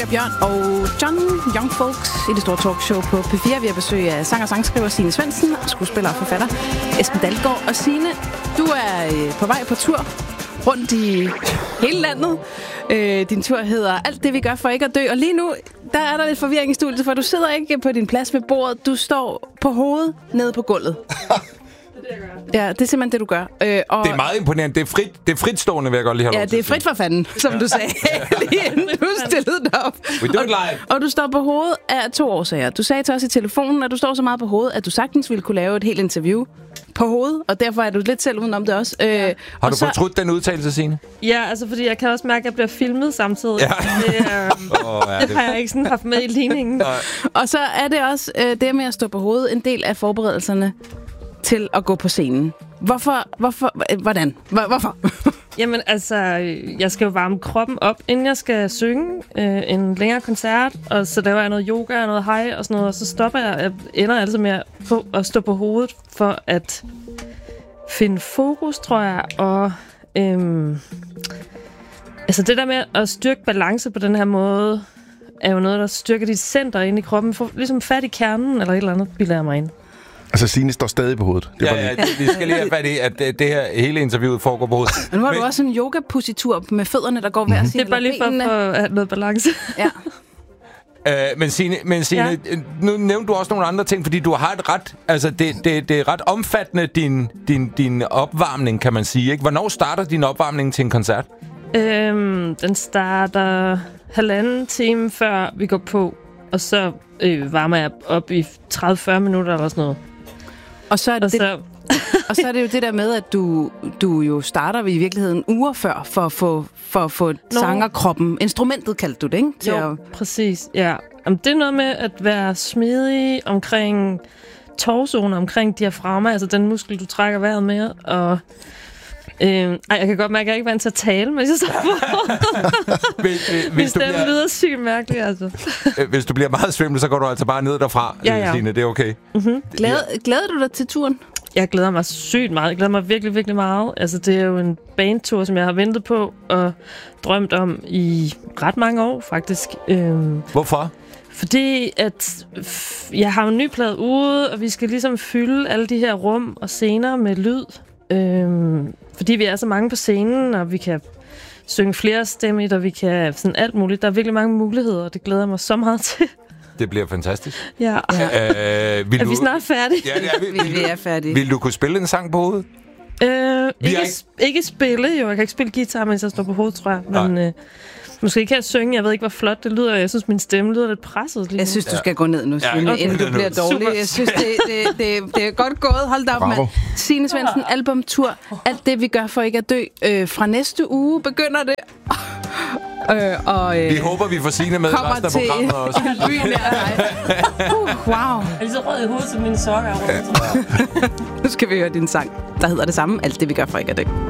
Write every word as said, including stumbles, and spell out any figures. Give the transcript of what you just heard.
Bjørn og John Young Folks i det store talkshow på P fire. Vi har besøg af sang- og sangskriver Signe Svendsen, skuespiller og forfatter Esben Dalgaard. Og Signe, du er på vej på tur rundt i hele landet. Øh, din tur hedder Alt det, vi gør for ikke at dø. Og lige nu, der er der lidt forvirring i studiet, for du sidder ikke på din plads ved bordet. Du står på hovedet nede på gulvet. Ja, det er simpelthen det, du gør. Øh, og det er meget imponerende. Det er, frit, det er fritstående, vil jeg godt lige have ja, det er frit for fanden, som du sagde, lige inden du stillede dig op. We do it live. Og, og du står på hovedet af to årsager. Du sagde til os i telefonen, at du står så meget på hovedet, at du sagtens ville kunne lave et helt interview på hovedet, og derfor er du lidt selv udenom det også. Øh, Har du så fortrudt den udtalelse, Signe? Ja, altså fordi jeg kan også mærke, at jeg bliver filmet samtidig. Ja. Det, øh, oh, ja, det, det har jeg ikke sådan haft med i ligningen. Og så er det også øh, det med at stå på hovedet en del af forberedelserne til at gå på scenen. Hvorfor? Hvorfor? Hvordan? Hvorfor? Jamen altså, jeg skal jo varme kroppen op, inden jeg skal synge øh, en længere koncert, og så laver jeg noget yoga og noget hej og sådan noget, og så stopper jeg, jeg ender altså med at, på, at stå på hovedet for at finde fokus, tror jeg, og øhm, altså det der med at styrke balance på den her måde, er jo noget, der styrker dit center inde i kroppen, for ligesom fat i kernen, eller et eller andet, bilder jeg mig ind. Altså, Signe står stadig på hovedet. Det ja, ja, vi skal lige have fat i, at det, det her hele interviewet foregår på hovedet. Men nu har Men... du også en yoga-positur med fødderne, der går hver side. Det er bare lige for at få have noget balance. Ja. Uh, men Signe, men Signe ja. nu nævnte du også nogle andre ting, fordi du har et ret, altså det, det, det er ret omfattende, din, din, din opvarmning, kan man sige, ikke? Hvornår starter din opvarmning til en koncert? Øhm, den starter halvanden time før vi går på, og så øh, varmer jeg op i tredive til fyrre minutter eller sådan noget. Og så er det, og så... og så er det jo det der med, at du, du jo starter i virkeligheden uger før for at få, for at få sangerkroppen. Instrumentet kaldte du det, ikke? Til jo, at... præcis. Ja. Jamen, det er noget med at være smidig omkring torsoen, omkring diafragma, altså den muskel, du trækker vejret med. Og øh, ej, jeg kan godt mærke, at jeg ikke er vant til at tale, men jeg står på. Min stemme bliver... lyder sygt mærkeligt, altså. Hvis du bliver meget svimmel, så går du altså bare ned derfra, ja, ja. Signe. Det er okay. Mm-hmm. Glæder, glæder du dig til turen? Jeg glæder mig sygt meget. Jeg glæder mig virkelig, virkelig meget. Altså, det er jo en bandtur, som jeg har ventet på og drømt om i ret mange år, faktisk. Øhm, Hvorfor? Fordi at f- jeg har en ny plade ude, og vi skal ligesom fylde alle de her rum og scener med lyd. Øhm, fordi vi er så mange på scenen, og vi kan synge flere stemmer, og vi kan sådan alt muligt. Der er virkelig mange muligheder, og det glæder jeg mig så meget til. Det bliver fantastisk. Ja. Øh, vil er du... vi snart færdige? Ja, det er vi. Vi er færdige. Vil du kunne spille en sang på hovedet? Øh, ikke, ikke... ikke spille, jo. Jeg kan ikke spille guitar, mens jeg står på hovedet, tror jeg. Men øh, måske kan jeg synge. Jeg ved ikke, hvor flot det lyder. Jeg synes, min stemme lyder lidt presset lige nu. Jeg synes, du skal gå ned nu, Signe, ja, okay. inden du bliver dårlig. Super. Jeg synes, det, det, det, det er godt gået. Hold da op, mand. Signe Svendsen, albumtur. Alt det, vi gør for ikke at dø. Øh, fra næste uge begynder det. Øh, og, øh, vi håber, vi får Signe med resten af programmet også. uh, wow. Jeg er lige så rød i hovedet, som mine sokker er rød. Nu skal vi høre din sang, der hedder det samme. Alt det, vi gør for ikke at dø.